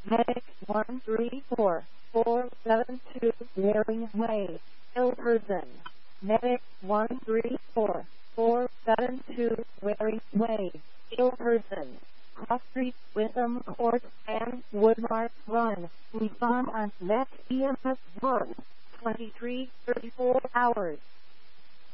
Medic 134472, Waring Way, Hilversum. Medic 134472, Waring Way, Hilversum. Cross Street, Witham Court, and Woodmark Run. Respond on Met EMS 1, 2334 hours.